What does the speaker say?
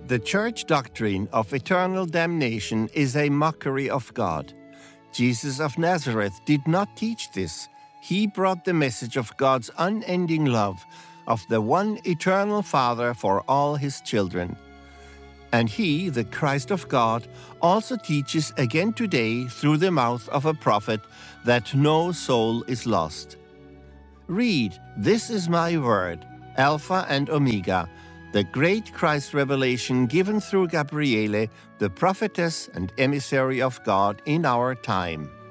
The church doctrine of eternal damnation is a mockery of God. Jesus of Nazareth did not teach this. He brought the message of God's unending love, of the one eternal Father for all his children. And he, the Christ of God, also teaches again today through the mouth of a prophet that no soul is lost. Read, "This is my word, Alpha and Omega," the great Christ revelation given through Gabriele, the prophetess and emissary of God in our time.